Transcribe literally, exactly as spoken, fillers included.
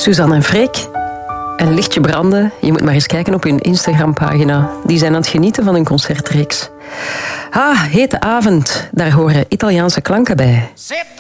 Suzanne en Freek. Een lichtje branden. Je moet maar eens kijken op hun Instagram-pagina. Die zijn aan het genieten van hun concertreeks. Ah, hete avond. Daar horen Italiaanse klanken bij.